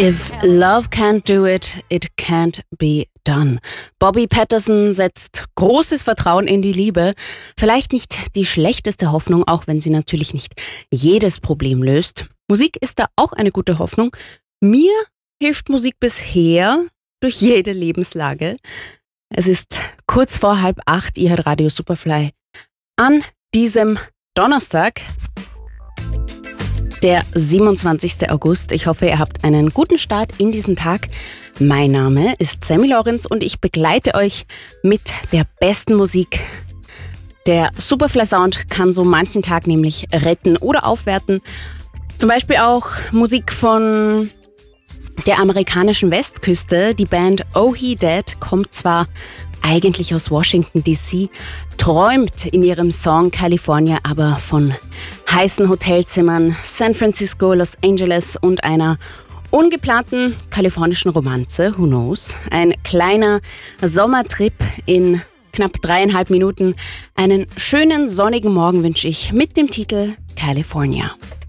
If love can't do it, it can't be done. Bobby Patterson setzt großes Vertrauen in die Liebe. Vielleicht nicht die schlechteste Hoffnung, auch wenn sie natürlich nicht jedes Problem löst. Musik ist da auch eine gute Hoffnung. Mir hilft Musik bisher durch jede Lebenslage. Es ist kurz vor 7:30, ihr hört Radio Superfly an diesem Donnerstag, der 27. August. Ich hoffe, ihr habt einen guten Start in diesen Tag. Mein Name ist Sammy Lorenz und ich begleite euch mit der besten Musik. Der Superfly Sound kann so manchen Tag nämlich retten oder aufwerten. Zum Beispiel auch Musik von der amerikanischen Westküste. Die Band Oh He Dead kommt zwar eigentlich aus Washington DC, träumt in ihrem Song California aber von heißen Hotelzimmern, San Francisco, Los Angeles und einer ungeplanten kalifornischen Romanze, who knows. Ein kleiner Sommertrip in knapp 3,5 Minuten. Einen schönen sonnigen Morgen wünsche ich mit dem Titel California.